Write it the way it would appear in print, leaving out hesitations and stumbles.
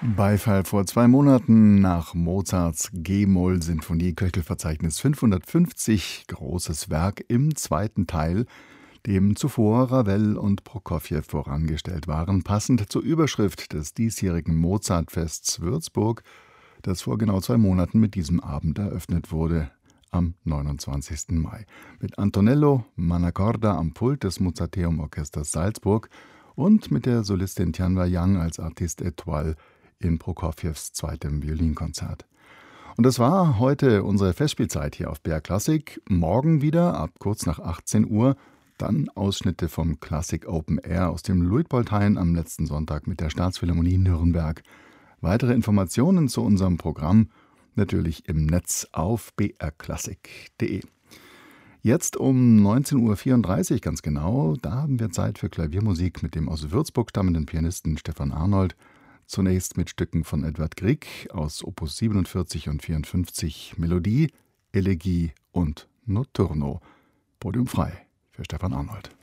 Beifall vor 2 Monaten nach Mozarts G-Moll-Sinfonie, Köchelverzeichnis 550, großes Werk im zweiten Teil, dem zuvor Ravel und Prokofjew vorangestellt waren, passend zur Überschrift des diesjährigen Mozartfests Würzburg, das vor genau 2 Monaten mit diesem Abend eröffnet wurde, am 29. Mai. Mit Antonello Mannacorda am Pult des Mozarteum Orchesters Salzburg und mit der Solistin Tianwa Yang als Artiste étoile in Prokofjews zweitem Violinkonzert. Und das war heute unsere Festspielzeit hier auf BR Klassik. Morgen wieder ab kurz nach 18 Uhr. Dann Ausschnitte vom Klassik Open Air aus dem Luitpoldhain am letzten Sonntag mit der Staatsphilharmonie Nürnberg. Weitere Informationen zu unserem Programm natürlich im Netz auf brklassik.de. Jetzt um 19.34 Uhr ganz genau, da haben wir Zeit für Klaviermusik mit dem aus Würzburg stammenden Pianisten Stefan Arnold. Zunächst mit Stücken von Edvard Grieg aus Opus 47 und 54, Melodie, Elegie und Notturno. Podium frei für Stefan Arnold.